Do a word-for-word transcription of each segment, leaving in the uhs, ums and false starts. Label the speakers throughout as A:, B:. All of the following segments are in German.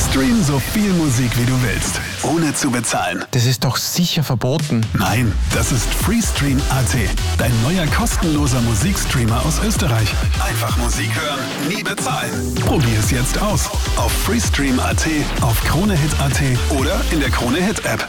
A: Stream so viel Musik wie du willst, ohne zu bezahlen.
B: Das ist doch sicher verboten.
A: Nein, das ist Freestream Punkt a t, dein neuer kostenloser Musikstreamer aus Österreich. Einfach Musik hören, nie bezahlen. Probier es jetzt aus. Auf Freestream Punkt a t, auf Kronehit Punkt a t oder in der Kronehit-App.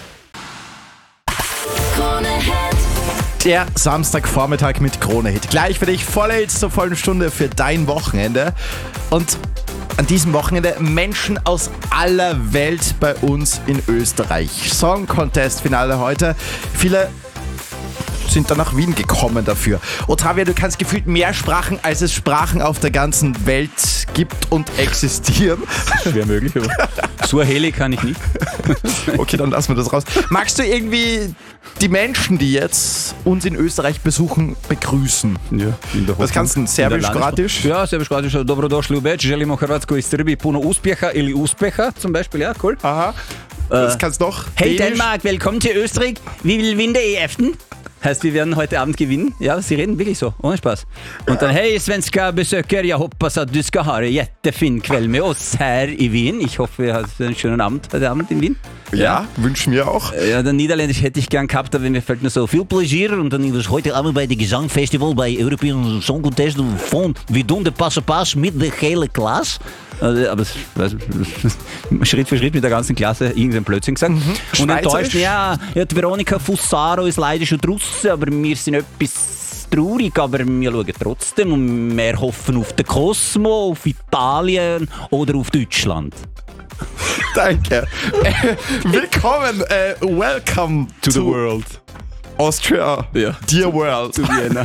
C: Der Samstagvormittag mit Kronehit. Gleich für dich volle Hits zur vollen Stunde für dein Wochenende. Und an diesem Wochenende Menschen aus aller Welt bei uns in Österreich. Song Contest Finale heute. Viele sind dann nach Wien gekommen dafür. Otavia, du kannst gefühlt mehr Sprachen, als es Sprachen auf der ganzen Welt gibt und existieren.
D: Schwer möglich, aber Suaheli kann ich nicht.
C: Okay, dann lassen wir das raus. Magst du irgendwie die Menschen, die jetzt uns in Österreich besuchen, begrüßen?
D: Ja, in der
C: Was kannst du? Serbisch, Kroatisch?
D: Ja, Serbisch, Kroatisch. Dobrodošli u Beč, želimo Hrvatskoj i Srbiji puno uspjeha ili uspeha zum Beispiel. Ja, cool.
C: Aha. Das kannst du noch.
D: Hey
C: Dänisch?
D: Dänemark, willkommen zu Österreich. Wie will Winde Eften? Heißt, wir werden heute Abend gewinnen. Ja, sie reden wirklich so, ohne Spaß. Und dann, hey svenska besökare, jag hoppas att du ska ha det jättefin kväll med oss här i Wien. Ich hoffe, ihr habt einen schönen Abend heute Abend in Wien.
C: Ja, ja, wünschen wir auch.
D: Ja, der Niederländisch hätte ich gern gehabt, aber mir fällt nur so viel Plezier. Und dann ist heute Abend bei dem Gesangfestival bei European Song Contest von Wir doen de Passe Pass mit der hele Klasse. Aber weißt, Schritt für Schritt mit der ganzen Klasse irgendein Blödsinn gesagt. Mhm. Und enttäuscht, ja, ja, die Veronika Fussaro ist leider schon draussen, aber wir sind etwas traurig, aber wir schauen trotzdem und wir hoffen auf den Cosmo, auf Italien oder auf Deutschland.
C: Danke. Äh, willkommen, äh, welcome
D: To,
C: to
D: the world.
C: Austria,
D: Ja.
C: dear world.
D: To Vienna.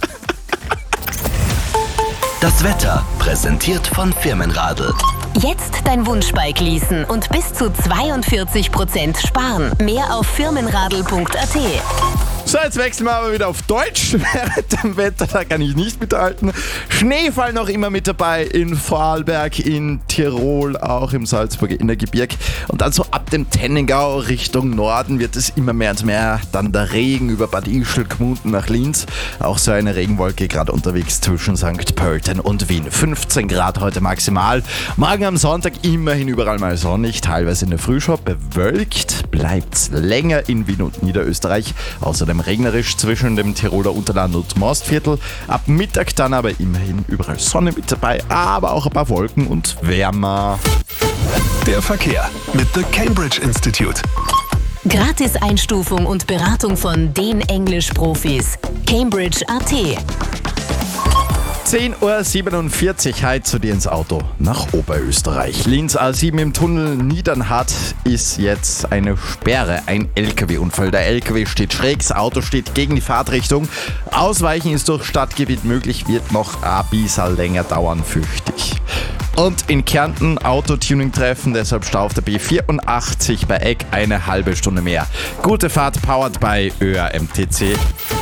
E: Das Wetter, präsentiert von Firmenradl.
F: Jetzt dein Wunschbike leasen und bis zu zweiundvierzig Prozent sparen. Mehr auf firmenradl Punkt a t.
C: So, jetzt wechseln wir aber wieder auf Deutsch. Während dem Wetter, da kann ich nicht mithalten. Schneefall noch immer mit dabei in Vorarlberg, in Tirol, auch im Salzburger Innergebirg. Und dann so ab dem Tennengau Richtung Norden wird es immer mehr und mehr. Dann der Regen über Bad Ischl, Gmunden nach Linz. Auch so eine Regenwolke gerade unterwegs zwischen Sankt Pölten und Wien. fünfzehn Grad heute maximal. Morgen am Sonntag immerhin überall mal sonnig, teilweise in der Früh schon bewölkt. Bleibt's länger in Wien und Niederösterreich. Außerdem regnerisch zwischen dem Tiroler Unterland und Mostviertel. Ab Mittag dann aber immerhin überall Sonne mit dabei, aber auch ein paar Wolken und wärmer.
A: Der Verkehr mit The Cambridge Institute.
F: Gratis-Einstufung und Beratung von den Englisch-Profis. Cambridge Punkt a t.
C: zehn Uhr siebenundvierzig, heute zu dir ins Auto nach Oberösterreich. Linz A sieben im Tunnel Niedernhart ist jetzt eine Sperre, ein L K W-Unfall. Der L K W steht schräg, das Auto steht gegen die Fahrtrichtung. Ausweichen ist durch Stadtgebiet möglich, wird noch ein bisschen länger dauern, fürchte ich. Und in Kärnten Autotuning-Treffen, deshalb Stau auf der B vierundachtzig bei Eck eine halbe Stunde mehr. Gute Fahrt, powered by Ö A M T C.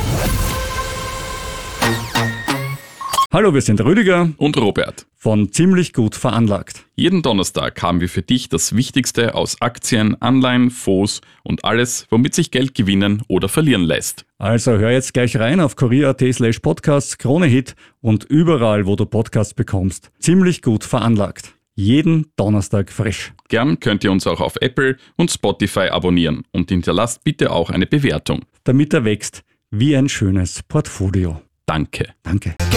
G: Hallo, wir sind Rüdiger
H: und Robert
G: von Ziemlich gut veranlagt.
H: Jeden Donnerstag haben wir für dich das Wichtigste aus Aktien, Anleihen, Fonds und alles, womit sich Geld gewinnen oder verlieren lässt.
G: Also hör jetzt gleich rein auf kurier punkt at slash podcasts, Kronehit und überall, wo du Podcasts bekommst. Ziemlich gut veranlagt. Jeden Donnerstag frisch.
H: Gern könnt ihr uns auch auf Apple und Spotify abonnieren und hinterlasst bitte auch eine Bewertung.
G: Damit er wächst wie ein schönes Portfolio.
H: Danke.
G: Danke.